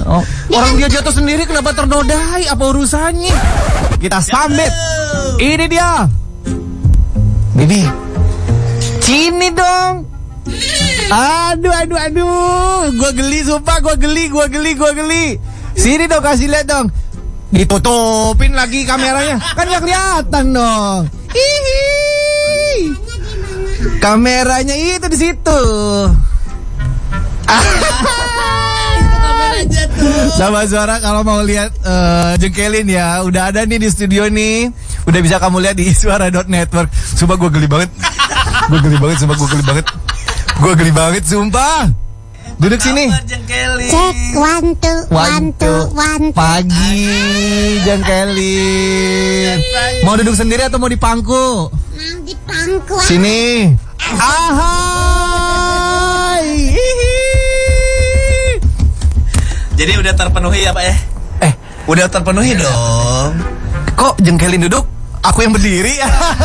Oh, orang dia jatuh sendiri kenapa ternodai? Apa urusannya? Kita sambit. Ini dia. Bibi. Sini dong. Aduh. Gua geli sumpah, gua geli. Sini dong, kasih lihat dong. Ditutupin lagi kameranya. Kan gak kelihatan dong. Hihi. Kameranya itu di situ. Sama Suara kalau mau lihat jengkelin ya, udah ada nih di studio nih. Udah bisa kamu lihat di iswara.network. Sumpah gue geli banget. Gue geli banget sumpah. Duduk sini. Cek, one two. Pagi jengkelin. Mau duduk sendiri atau mau di pangku? Mau di pangku. Sini. Ahai. Jadi udah terpenuhi ya Pak ya? Udah terpenuhi dong. Kok jengkelin duduk? Aku yang berdiri.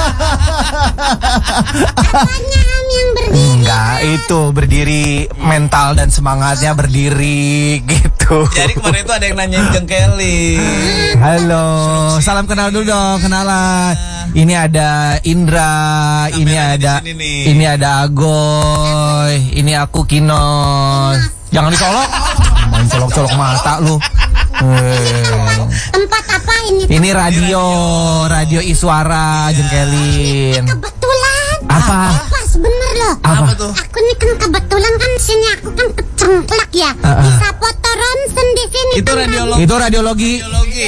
Apanya yang berdiri? Enggak, itu berdiri mental dan semangatnya berdiri gitu. Jadi kemarin itu ada yang nanyain jengkelin. Halo, salam kenal dulu dong, kenalan. Ini ada Indra, ini ada Agoy, ini aku Kinos. Jangan dicolok. Main colok-colok mata lu. Tempat apa ini? Ini radio Iswara jengkelin. Kebetulan. Apa? Pas bener loh. Apa tuh? Aku nih kan kebetulan kan sini aku kan kecengklak ya. Bisa foto ronsen di sini. Itu radiologi.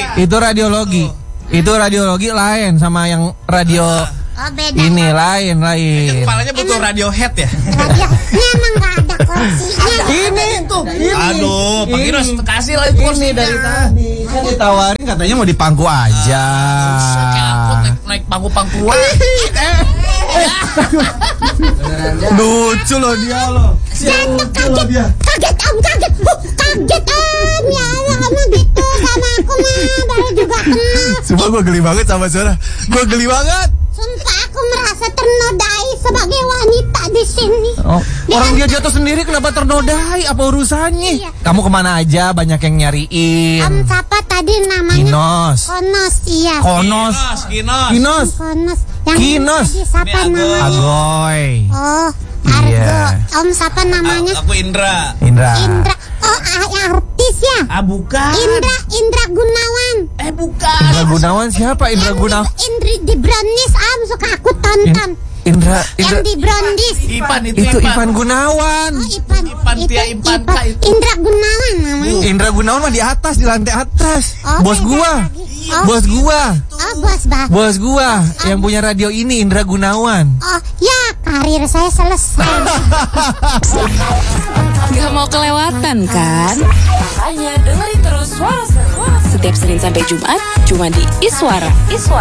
Itu radiologi lain sama yang radio. Oh beda. Ini lain. Kepalanya butuh Radiohead ya? Radio. Ini emang gak ada kursinya. Ini tuh. Aduh, Pak Kinos kasih lah Ini dari tadi. Kan ditawarin katanya mau di pangku aja. Naik pangku-pangkuan. Lucu loh dia loh. Kaget om. Ya Allah kamu gitu sama aku mah baru juga kenal. Sumpah gue geli banget sama Suara. Gue geli banget. Sumpah aku merasa ternodai sebagai wanita di sini. Oh, orang dia jatuh sendiri kenapa ternodai? Apa urusannya? Iya. Kamu kemana aja? Banyak yang nyariin. Om siapa tadi namanya? Kinos. Konos, iya. Kinos. Konos. Yang Kinos. tadi siapa Ini namanya? Agoy. Oh, Argo. Iya. Om siapa namanya? Aku Indra. Indra. Oh, artis ya? Bukan. Indra Gunawan. Bukan. Indra Gunawan siapa? Indra Gunawan. Indri di Brownies, suka aku tonton. Indra. Yang di Brownies. Ipan Itu Ivan Gunawan. Oh, Ipan. Indra Gunawan namanya. Indra Gunawan mah di atas, di lantai atas. Oh, Bos beda gua. lagi. Oh. Bos gua. Oh, bos bah. Bos gua yang punya radio ini Indra Gunawan. Oh, ya karir saya selesai. Gak mau kelewatan kan? Makanya dengerin terus Suara Seru setiap Senin sampai Jumat cuma di Iswara.